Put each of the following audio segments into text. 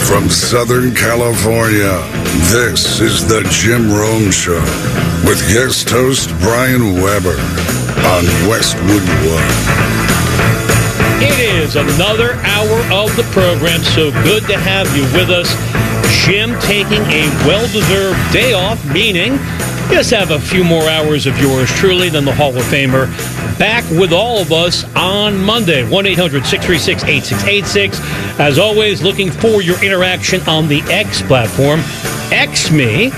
From Southern California, this is the Jim Rome Show with guest host Brian Weber on Westwood One. It is another hour of the program, so good to have you with us. Jim taking a well-deserved day off, meaning just have a few more hours of yours truly than the Hall of Famer. Back with all of us on Monday, 1-800-636-8686. As always, looking for your interaction on the X platform. X me,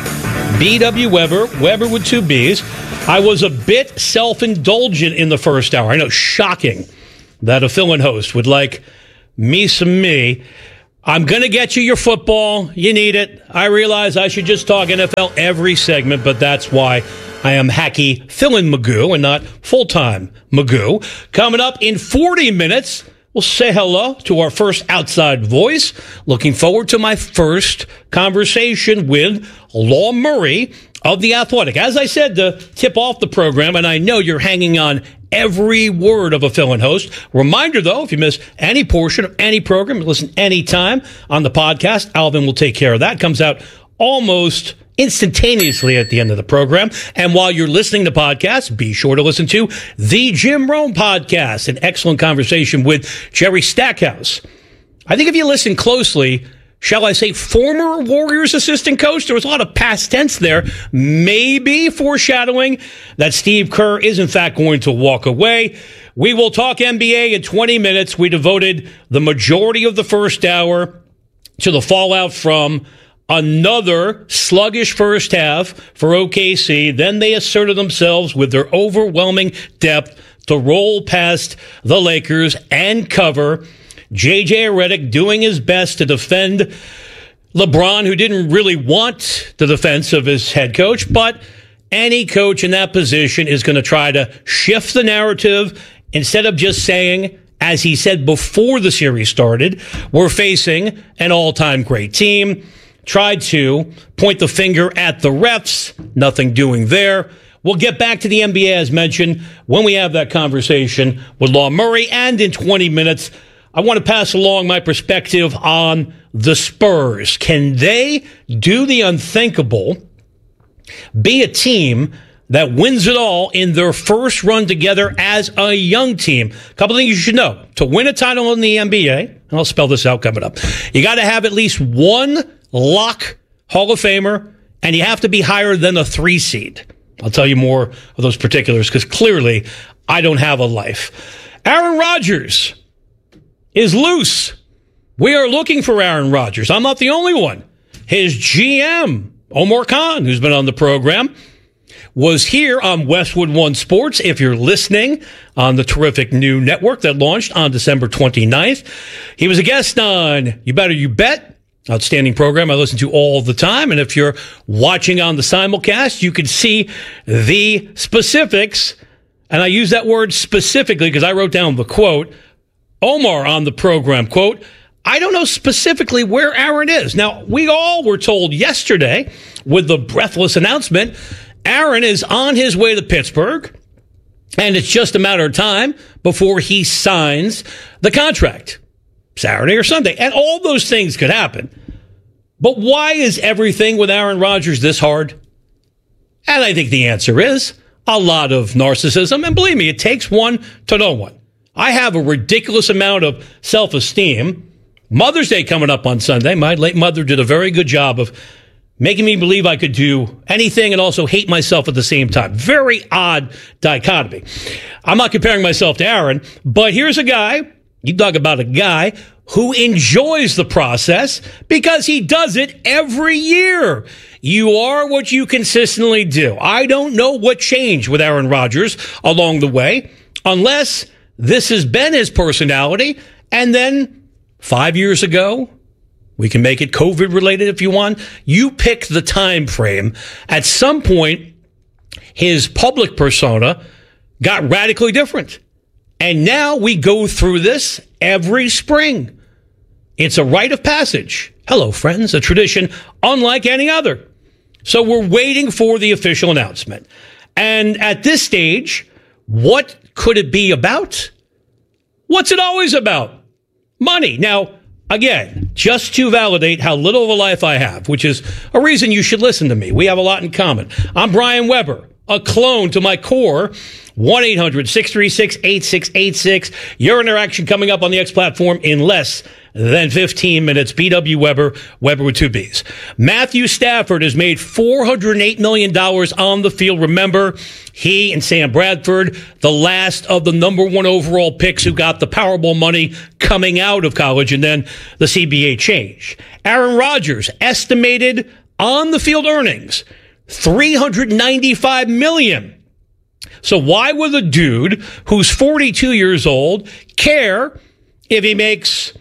BW Weber, Weber with two B's. I was a bit self-indulgent in the first hour. I know, shocking that a fill-in host would like me some me. I'm going to get you your football. You need it. I realize I should just talk NFL every segment, but that's why I am hacky fill-in Magoo and not full-time Magoo. Coming up in 40 minutes, we'll say hello to our first outside voice. Looking forward to my first conversation with Law Murray of The Athletic. As I said to tip off the program, and I know you're hanging on every word of a fill-in host. Reminder, though, if you miss any portion of any program, listen anytime on the podcast. Alvin will take care of that. Comes out almost instantaneously at the end of the program. And while you're listening to podcasts, be sure to listen to the Jim Rome podcast, an excellent conversation with Jerry Stackhouse. I think if you listen closely, shall I say former Warriors assistant coach? There was a lot of past tense there, maybe foreshadowing that Steve Kerr is in fact going to walk away. We will talk NBA in 20 minutes. We devoted the majority of the first hour to the fallout from another sluggish first half for OKC. Then they asserted themselves with their overwhelming depth to roll past the Lakers and cover. J.J. Redick doing his best to defend LeBron, who didn't really want the defense of his head coach, but any coach in that position is going to try to shift the narrative instead of just saying, as he said before the series started, we're facing an all-time great team. Tried to point the finger at the refs, nothing doing there. We'll get back to the NBA, as mentioned, when we have that conversation with Law Murray, and in 20 minutes, I want to pass along my perspective on the Spurs. Can they do the unthinkable, be a team that wins it all in their first run together as a young team? A couple things you should know. To win a title in the NBA, and I'll spell this out coming up, you got to have at least one lock Hall of Famer, and you have to be higher than a 3 seed. I'll tell you more of those particulars because clearly I don't have a life. Aaron Rodgers is loose. We are looking for Aaron Rodgers. I'm not the only one. His GM, Omar Khan, who's been on the program, was here on Westwood One Sports. If you're listening on the terrific new network that launched on December 29th, he was a guest on You Better You Bet. Outstanding program I listen to all the time. And if you're watching on the simulcast, you can see the specifics. And I use that word specifically because I wrote down the quote. Omar on the program, quote, I don't know specifically where Aaron is. Now, we all were told yesterday with the breathless announcement, Aaron is on his way to Pittsburgh, and it's just a matter of time before he signs the contract, Saturday or Sunday. And all those things could happen. But why is everything with Aaron Rodgers this hard? And I think the answer is a lot of narcissism. And believe me, it takes one to know one. I have a ridiculous amount of self-esteem. Mother's Day coming up on Sunday. My late mother did a very good job of making me believe I could do anything and also hate myself at the same time. Very odd dichotomy. I'm not comparing myself to Aaron, but here's a guy, you talk about a guy who enjoys the process because he does it every year. You are what you consistently do. I don't know what changed with Aaron Rodgers along the way, unless this has been his personality. And then 5 years ago, we can make it COVID related if you want. You pick the time frame. At some point, his public persona got radically different. And now we go through this every spring. It's a rite of passage. Hello, friends, a tradition unlike any other. So we're waiting for the official announcement. And at this stage, what could it be about? What's it always about? Money. Now, Again, just to validate how little of a life I have, which is a reason you should listen to me. We have a lot in common. I'm Brian Weber, a clone to my core. 1-800-636-8686. Your interaction coming up on the X platform in less than 15 minutes. BW Weber, Weber with 2 Bs. Matthew Stafford has made $408 million on the field. Remember, he and Sam Bradford, the last of the number 1 overall picks who got the Powerball money coming out of college, and then the CBA changed. Aaron Rodgers, estimated on the field earnings, $395 million. So why would a dude who's 42 years old care if he makes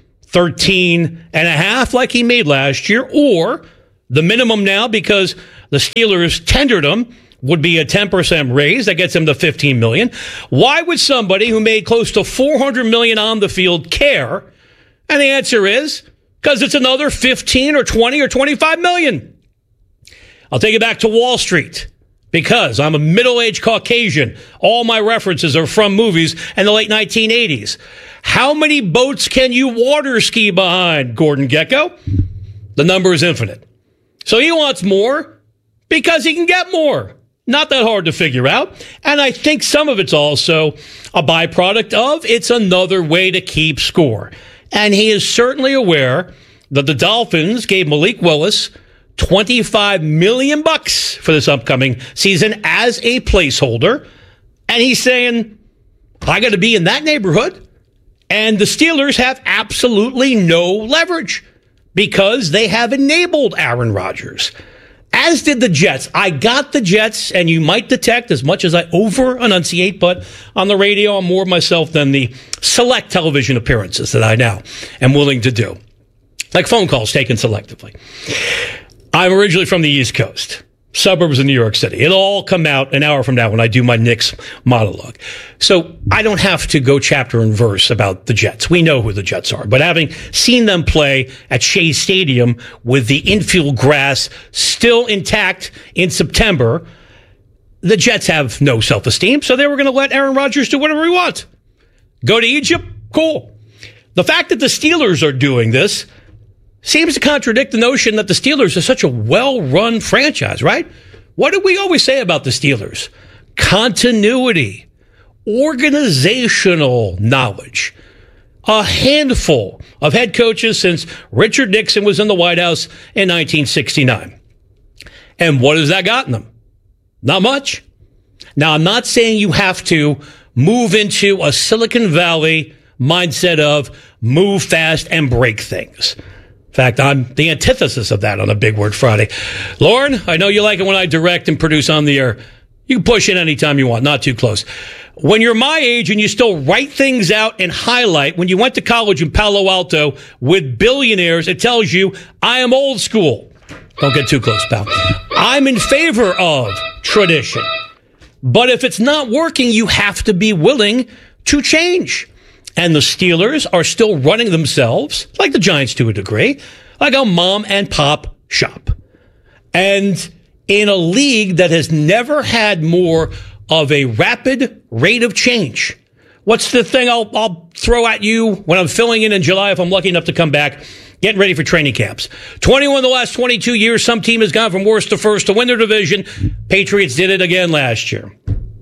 13 and a half like he made last year, or the minimum now because the Steelers tendered him would be a 10% raise that gets him to 15 million? Why would somebody who made close to 400 million on the field care? And the answer is because it's another 15 or 20 or 25 million. I'll take it back to Wall Street. Because I'm a middle-aged Caucasian. All my references are from movies in the late 1980s. How many boats can you water ski behind, Gordon Gekko? The number is infinite. So he wants more because he can get more. Not that hard to figure out. And I think some of it's also a byproduct of it's another way to keep score. And he is certainly aware that the Dolphins gave Malik Willis $25 million for this upcoming season as a placeholder. And he's saying, I got to be in that neighborhood. And the Steelers have absolutely no leverage because they have enabled Aaron Rodgers, as did the Jets. I got the Jets, and you might detect, as much as I over-enunciate, but on the radio, I'm more of myself than the select television appearances that I now am willing to do, like phone calls taken selectively. I'm originally from the East Coast, suburbs of New York City. It'll all come out an hour from now when I do my Knicks monologue. So I don't have to go chapter and verse about the Jets. We know who the Jets are. But having seen them play at Shea Stadium with the infield grass still intact in September, the Jets have no self-esteem, so they were going to let Aaron Rodgers do whatever he wants. Go to Egypt? Cool. The fact that the Steelers are doing this seems to contradict the notion that the Steelers are such a well-run franchise, right? What do we always say about the Steelers? Continuity, organizational knowledge. A handful of head coaches since Richard Nixon was in the White House in 1969. And what has that gotten them? Not much. Now, I'm not saying you have to move into a Silicon Valley mindset of move fast and break things. In fact, I'm the antithesis of that on a Big Word Friday. Lauren, I know you like it when I direct and produce on the air. You can push in anytime you want, not too close. When you're my age and you still write things out and highlight, when you went to college in Palo Alto with billionaires, it tells you I am old school. Don't get too close, pal. I'm in favor of tradition. But if it's not working, you have to be willing to change. And the Steelers are still running themselves, like the Giants to a degree, like a mom and pop shop. And in a league that has never had more of a rapid rate of change. What's the thing I'll throw at you when I'm filling in July if I'm lucky enough to come back, getting ready for training camps? 21 of the last 22 years, some team has gone from worst to first to win their division. Patriots did it again last year.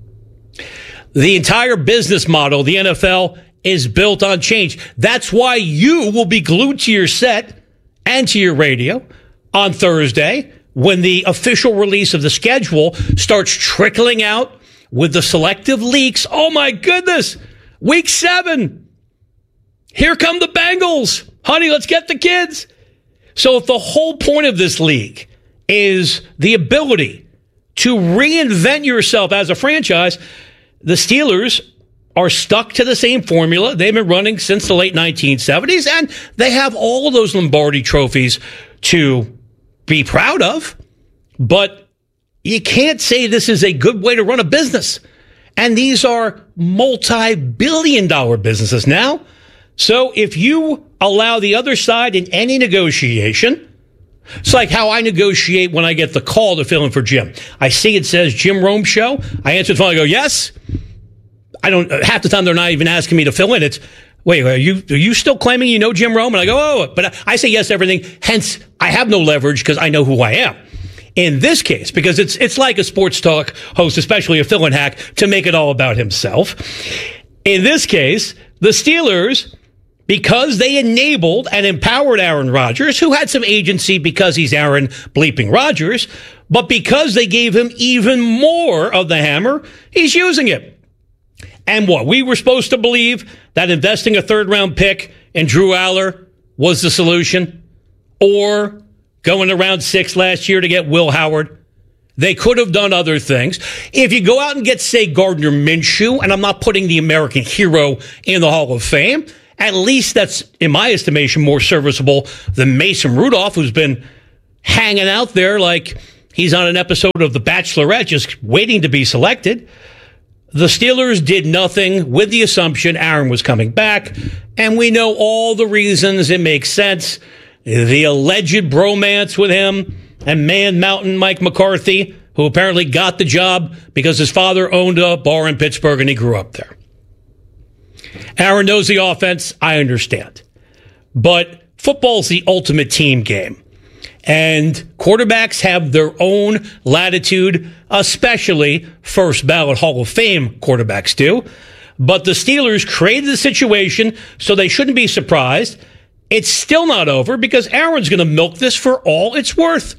The entire business model, the NFL, is built on change. That's why you will be glued to your set and to your radio on Thursday when the official release of the schedule starts trickling out with the selective leaks. Oh my goodness. Week 7. Here come the Bengals. Honey, let's get the kids. So if the whole point of this league is the ability to reinvent yourself as a franchise, the Steelers are stuck to the same formula they've been running since the late 1970s, and they have all of those Lombardi trophies to be proud of. But you can't say this is a good way to run a business. And these are multi-billion-dollar businesses now. So if you allow the other side in any negotiation, it's like how I negotiate when I get the call to fill in for Jim. I see it says Jim Rome Show. I answer the phone. I go, yes. I don't. Half the time they're not even asking me to fill in. It's, wait, are you still claiming you know Jim Rome? And I go, oh, but I say yes to everything. Hence, I have no leverage because I know who I am. In this case, because it's like a sports talk host, especially a fill-in hack, to make it all about himself. In this case, the Steelers, because they enabled and empowered Aaron Rodgers, who had some agency because he's Aaron bleeping Rodgers, but because they gave him even more of the hammer, he's using it. And what? We were supposed to believe that investing a third-round pick in Drew Aller was the solution? Or going to round 6 last year to get Will Howard? They could have done other things. If you go out and get, say, Gardner Minshew, and I'm not putting the American hero in the Hall of Fame, at least that's, in my estimation, more serviceable than Mason Rudolph, who's been hanging out there like he's on an episode of The Bachelorette, just waiting to be selected. The Steelers did nothing with the assumption Aaron was coming back, and we know all the reasons it makes sense. The alleged bromance with him and Man Mountain Mike McCarthy, who apparently got the job because his father owned a bar in Pittsburgh and he grew up there. Aaron knows the offense. I understand. But football's the ultimate team game. And quarterbacks have their own latitude, especially first ballot Hall of Fame quarterbacks do. But the Steelers created the situation, so they shouldn't be surprised. It's still not over because Aaron's going to milk this for all it's worth.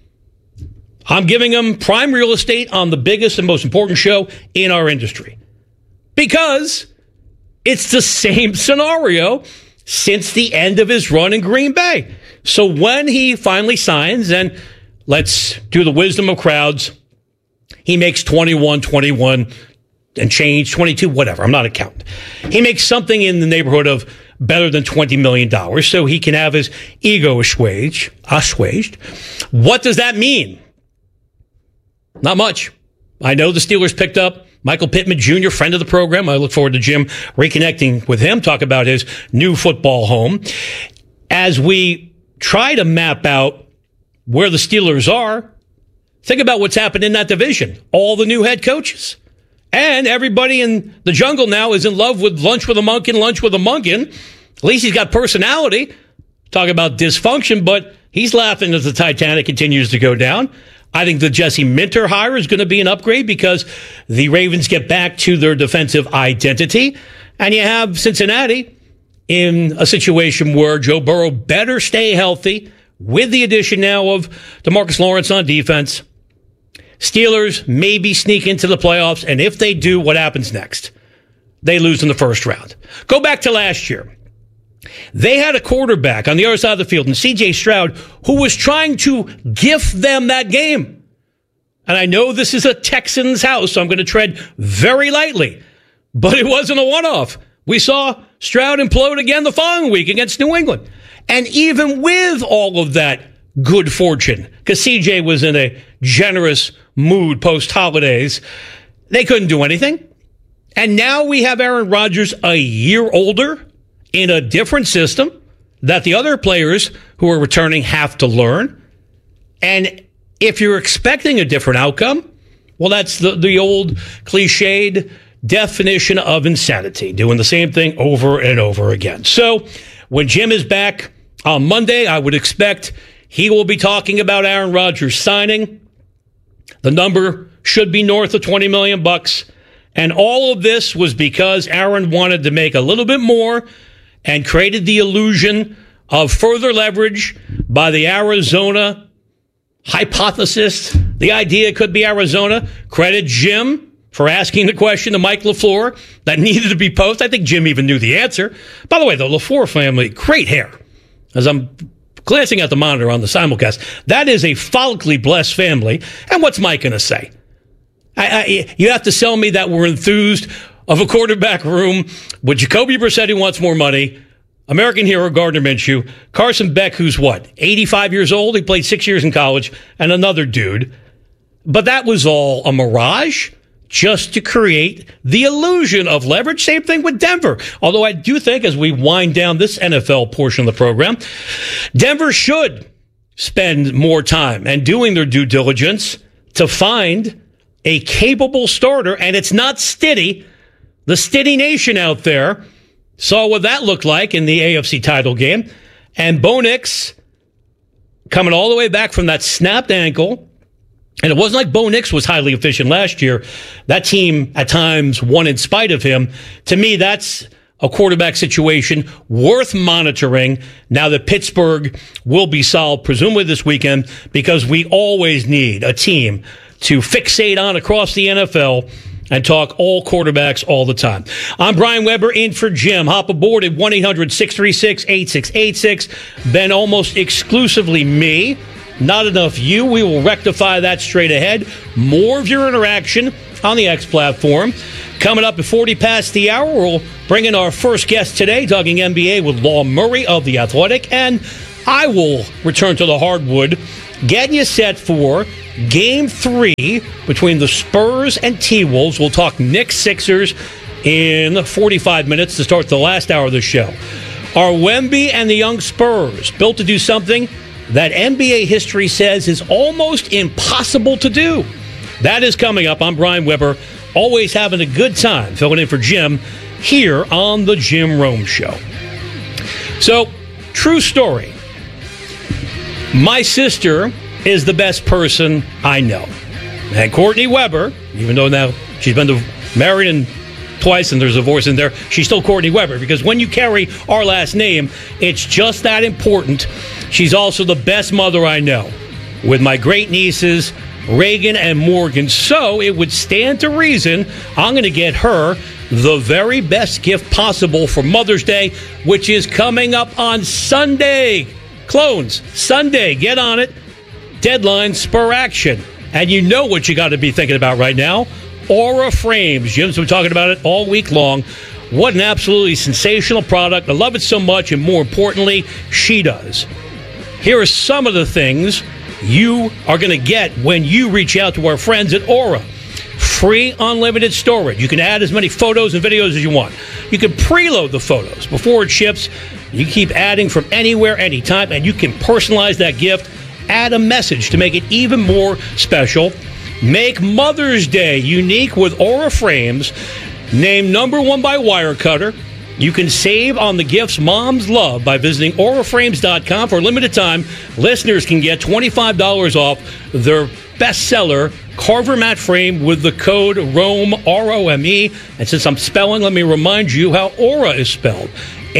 I'm giving him prime real estate on the biggest and most important show in our industry. Because it's the same scenario since the end of his run in Green Bay. So when he finally signs, and let's do the wisdom of crowds, he makes 21 and change, 22, whatever. I'm not an accountant. He makes something in the neighborhood of better than $20 million so he can have his ego assuaged. What does that mean? Not much. I know the Steelers picked up Michael Pittman Jr., friend of the program. I look forward to Jim reconnecting with him, talk about his new football home. As we try to map out where the Steelers are, think about what's happened in that division. All the new head coaches. And everybody in the jungle now is in love with Lunch with a Monkin. At least he's got personality. Talk about dysfunction, but he's laughing as the Titanic continues to go down. I think the Jesse Minter hire is going to be an upgrade because the Ravens get back to their defensive identity. And you have Cincinnati in a situation where Joe Burrow better stay healthy with the addition now of DeMarcus Lawrence on defense. Steelers maybe sneak into the playoffs, and if they do, what happens next? They lose in the first round. Go back to last year. They had a quarterback on the other side of the field, and C.J. Stroud, who was trying to gift them that game. And I know this is a Texans house, so I'm going to tread very lightly, but it wasn't a one-off. We saw Stroud implode again the following week against New England. And even with all of that good fortune, because C.J. was in a generous mood post-holidays, they couldn't do anything. And now we have Aaron Rodgers a year older in a different system that the other players who are returning have to learn. And if you're expecting a different outcome, well, that's the old cliched definition of insanity, doing the same thing over and over again. So when Jim is back on Monday, I would expect he will be talking about Aaron Rodgers signing. The number should be north of $20 million. And all of this was because Aaron wanted to make a little bit more and created the illusion of further leverage by the Arizona hypothesis. The idea could be Arizona. Credit Jim for asking the question to Mike LaFleur that needed to be posed. I think Jim even knew the answer. By the way, the LaFleur family, great hair. As I'm glancing at the monitor on the simulcast, that is a follically blessed family. And what's Mike going to say? You have to sell me that we're enthused of a quarterback room with Jacoby Brissett, who wants more money, American hero Gardner Minshew, Carson Beck, who's 85 years old? He played 6 years in college, and another dude. But that was all a mirage just to create the illusion of leverage. Same thing with Denver. Although I do think as we wind down this NFL portion of the program, Denver should spend more time and doing their due diligence to find a capable starter. And it's not Stiddy, the Stiddy Nation out there, Saw what that looked like in the AFC title game. And Bo Nix coming all the way back from that snapped ankle. And it wasn't like Bo Nix was highly efficient last year. That team at times won in spite of him. To me, that's a quarterback situation worth monitoring now that Pittsburgh will be solved, presumably this weekend, because we always need a team to fixate on across the NFL and talk all quarterbacks all the time. I'm Brian Weber in for Jim. Hop aboard at 1-800-636-8686. Been almost exclusively me. Not enough you. We will rectify that straight ahead. More of your interaction on the X platform. Coming up at 40 past the hour, we'll bring in our first guest today, talking NBA with Law Murray of The Athletic. And I will return to the hardwood, getting you set for Game 3 between the Spurs and T-Wolves. We'll talk Knicks Sixers in 45 minutes to start the last hour of the show. Are Wemby and the young Spurs built to do something that NBA history says is almost impossible to do? That is coming up. I'm Brian Weber, always having a good time filling in for Jim here on the Jim Rome Show. So, true story. My sister is the best person I know. And Courtney Weber, even though now she's been married and twice and there's a divorce in there, she's still Courtney Weber, because when you carry our last name, it's just that important. She's also the best mother I know, with my great nieces, Reagan and Morgan. So it would stand to reason I'm going to get her the very best gift possible for Mother's Day, which is coming up on Sunday. Clones, Sunday, get on it. Deadline, Spur action. And you know what you got to be thinking about right now. Aura Frames. Jim's been talking about it all week long. What an absolutely sensational product. I love it so much, and more importantly, she does. Here are some of the things you are going to get when you reach out to our friends at Aura. Free unlimited storage. You can add as many photos and videos as you want. You can preload the photos before it ships. You can keep adding from anywhere, anytime, and you can personalize that gift. Add a message to make it even more special. Make Mother's Day unique with Aura Frames. Named #1 by Wirecutter. You can save on the gifts moms love by visiting auraframes.com. For a limited time, listeners can get $25 off their bestseller Carver Mat Frame with the code ROME, R-O-M-E. And since I'm spelling, let me remind you how Aura is spelled.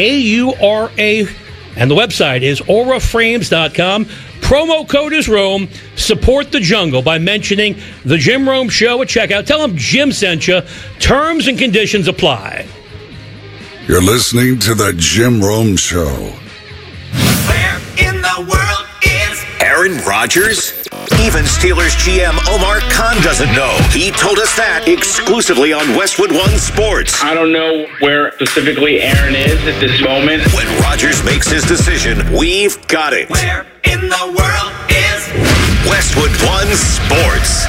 A-U-R-A. And the website is auraframes.com. Promo code is Rome. Support the jungle by mentioning the Jim Rome Show at checkout. Tell them Jim sent you. Terms and conditions apply. You're listening to the Jim Rome Show. Where in the world is Aaron Rodgers? Even Steelers GM Omar Khan doesn't know. He told us that exclusively on Westwood One Sports. I don't know where specifically Aaron is at this moment. When Rodgers makes his decision, we've got it. Where in the world is Westwood One Sports.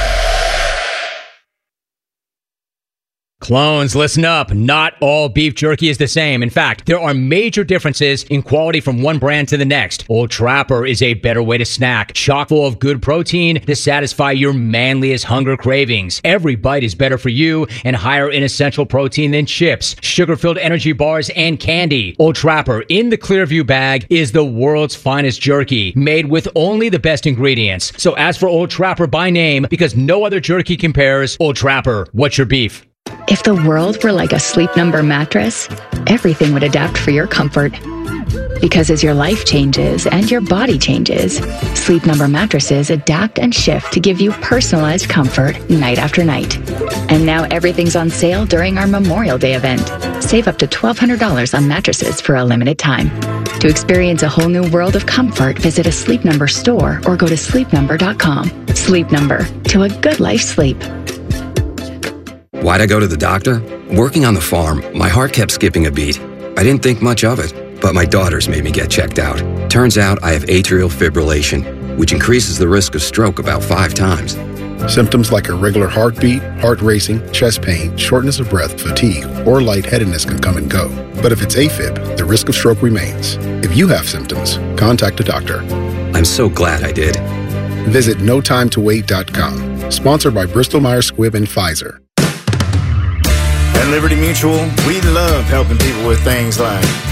Clones, listen up. Not all beef jerky is the same. In fact, there are major differences in quality from one brand to the next. Old Trapper is a better way to snack, chock full of good protein to satisfy your manliest hunger cravings. Every bite is better for you and higher in essential protein than chips, sugar-filled energy bars, and candy. Old Trapper in the Clearview bag is the world's finest jerky, made with only the best ingredients. So ask for Old Trapper by name, because no other jerky compares. Old Trapper, what's your beef? If the world were like a Sleep Number mattress, everything would adapt for your comfort. Because as your life changes and your body changes, Sleep Number mattresses adapt and shift to give you personalized comfort night after night. And now everything's on sale during our Memorial Day event. Save up to $1,200 on mattresses for a limited time. To experience a whole new world of comfort, visit a Sleep Number store or go to sleepnumber.com. Sleep Number, to a good life sleep. Why'd I go to the doctor? Working on the farm, my heart kept skipping a beat. I didn't think much of it, but my daughters made me get checked out. Turns out I have atrial fibrillation, which increases the risk of stroke about 5 times. Symptoms like irregular heartbeat, heart racing, chest pain, shortness of breath, fatigue, or lightheadedness can come and go. But if it's AFib, the risk of stroke remains. If you have symptoms, contact a doctor. I'm so glad I did. Visit NoTimeToWait.com. Sponsored by Bristol Myers Squibb and Pfizer. At Liberty Mutual, we love helping people with things like